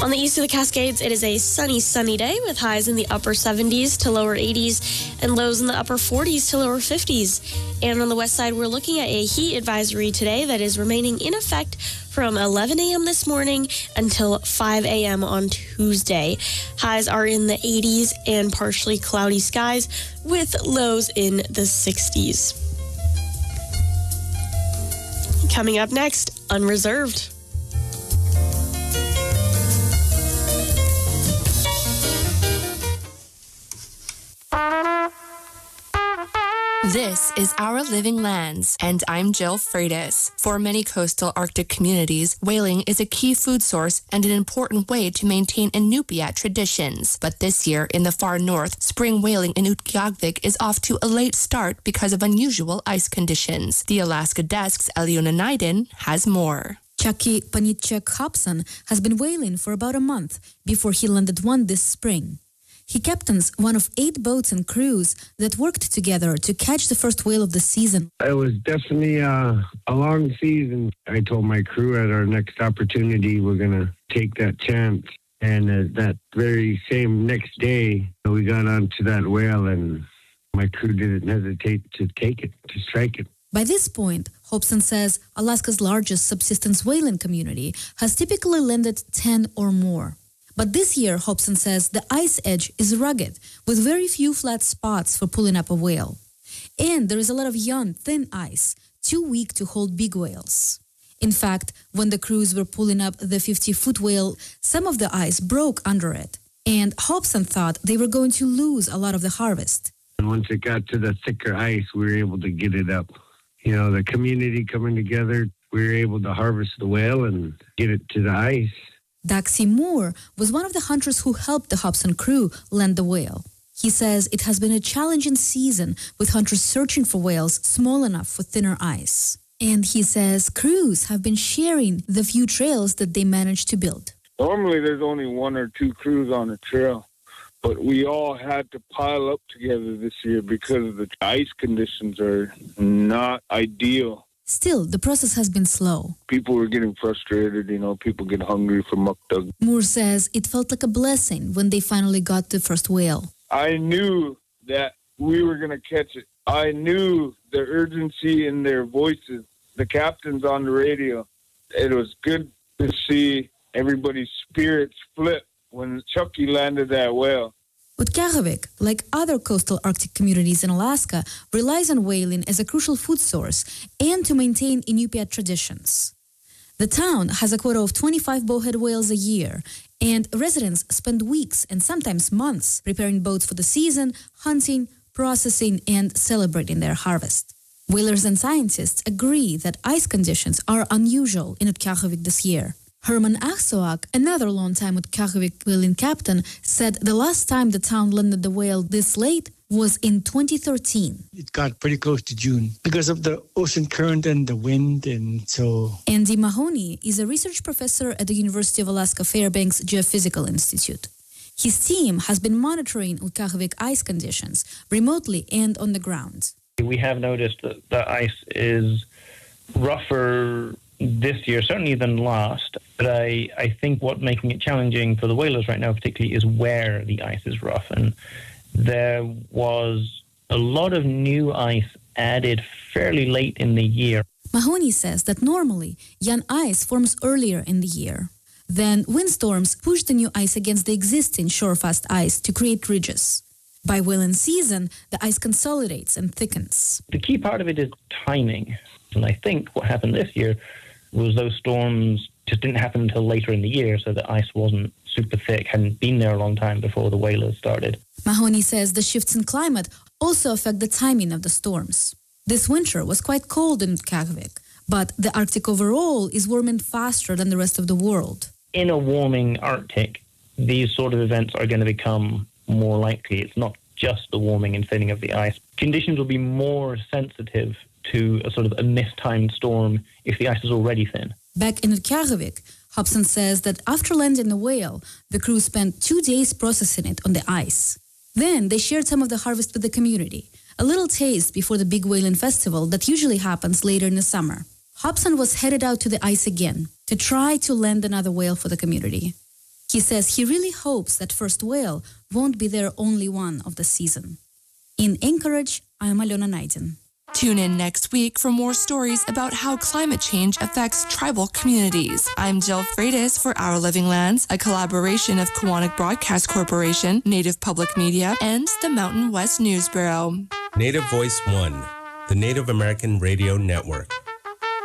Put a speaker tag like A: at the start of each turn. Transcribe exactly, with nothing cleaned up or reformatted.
A: On the east of the Cascades, it is a sunny, sunny day with highs in the upper seventies to lower eighties and lows in the upper forties to lower fifties. And on the west side, we're looking at a heat advisory today that is remaining in effect from eleven a.m. this morning until five a.m. on Tuesday. Highs are in the eighties and partially cloudy skies with lows in the sixties. Coming up next, Unreserved.
B: This is Our Living Lands, and I'm Jill Freitas. For many coastal Arctic communities, whaling is a key food source and an important way to maintain Inupiat traditions. But this year, in the far north, spring whaling in Utqiagvik is off to a late start because of unusual ice conditions. The Alaska Desk's Aliona Naiden has more.
C: Chucky Panitchek Hobson has been whaling for about a month before he landed one this spring. He captains one of eight boats and crews that worked together to catch the first whale of the season.
D: It was definitely uh, a long season. I told my crew at our next opportunity, we're going to take that chance. And uh, that very same next day, we got onto that whale and my crew didn't hesitate to take it, to strike it.
C: By this point, Hobson says Alaska's largest subsistence whaling community has typically landed ten or more. But this year, Hobson says the ice edge is rugged, with very few flat spots for pulling up a whale. And there is a lot of young, thin ice, too weak to hold big whales. In fact, when the crews were pulling up the fifty-foot whale, some of the ice broke under it. And Hobson thought they were going to lose a lot of the harvest.
D: And once it got to the thicker ice, we were able to get it up. You know, the community coming together, we were able to harvest the whale and get it to the ice.
C: Daxi Moore was one of the hunters who helped the Hobson crew land the whale. He says it has been a challenging season with hunters searching for whales small enough for thinner ice. And he says crews have been sharing the few trails that they managed to build.
E: Normally there's only one or two crews on a trail, but we all had to pile up together this year because the ice conditions are not ideal.
C: Still, the process has been slow.
E: People were getting frustrated, you know, people get hungry for mukdug.
C: Moore says it felt like a blessing when they finally got the first whale.
E: I knew that we were going to catch it. I knew the urgency in their voices, the captains on the radio. It was good to see everybody's spirits flip when Chucky landed that whale.
C: Utqiagvik, like other coastal Arctic communities in Alaska, relies on whaling as a crucial food source and to maintain Inupiat traditions. The town has a quota of twenty-five bowhead whales a year, and residents spend weeks and sometimes months preparing boats for the season, hunting, processing, and celebrating their harvest. Whalers and scientists agree that ice conditions are unusual in Utqiagvik this year. Herman Achsoak, another longtime Utqiagvik whaling captain, said the last time the town landed the whale this late was in twenty thirteen.
F: It got pretty close to June because of the ocean current and the wind, and so...
C: Andy Mahoney is a research professor at the University of Alaska Fairbanks Geophysical Institute. His team has been monitoring Utqiagvik ice conditions remotely and on the ground.
G: We have noticed that the ice is rougher this year, certainly than last, but I, I think what's making it challenging for the whalers right now particularly is where the ice is rough, and there was a lot of new ice added fairly late in the year.
C: Mahoney says that normally young ice forms earlier in the year. Then windstorms push the new ice against the existing shorefast ice to create ridges. By whaling season, the ice consolidates and thickens.
G: The key part of it is timing, and I think what happened this year was those storms just didn't happen until later in the year, so the ice wasn't super thick, hadn't been there a long time before the whalers started.
C: Mahoney says the shifts in climate also affect the timing of the storms. This winter was quite cold in Utqiagvik, but the Arctic overall is warming faster than the rest of the world.
G: In a warming Arctic, these sort of events are going to become more likely. It's not just the warming and thinning of the ice. Conditions will be more sensitive to a sort of a mistimed storm if the ice is already thin.
C: Back in Utqiagvik, Hobson says that after landing the whale, the crew spent two days processing it on the ice. Then they shared some of the harvest with the community, a little taste before the big whaling festival that usually happens later in the summer. Hobson was headed out to the ice again to try to land another whale for the community. He says he really hopes that first whale won't be their only one of the season. In Anchorage, I'm Alona Naidin.
B: Tune in next week for more stories about how climate change affects tribal communities. I'm Jill Freitas for Our Living Lands, a collaboration of Kiwanis Broadcast Corporation, Native Public Media, and the Mountain West News Bureau.
H: Native Voice One, the Native American Radio Network.